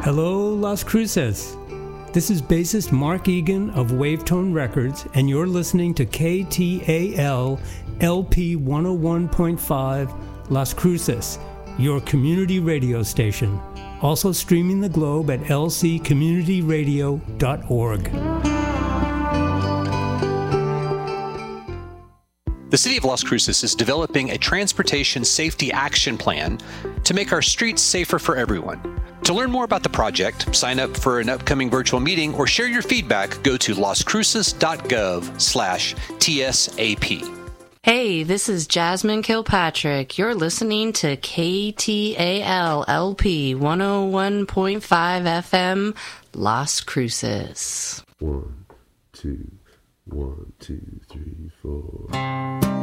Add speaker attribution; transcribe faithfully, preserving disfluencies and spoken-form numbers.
Speaker 1: Hello, Las Cruces. This is bassist Mark Egan of Wavetone Records, and you're listening to K T A L L P one oh one point five Las Cruces, your community radio station. Also streaming the globe at l c community radio dot org.
Speaker 2: The City of Las Cruces is developing a transportation safety action plan to make our streets safer for everyone. To learn more about the project, sign up for an upcoming virtual meeting, or share your feedback, go to las cruces dot gov slash T S A P.
Speaker 3: Hey, this is Jasmine Kilpatrick. You're listening to K T A L L P one oh one point five F M, Las Cruces.
Speaker 4: One, two, one, two, three, four.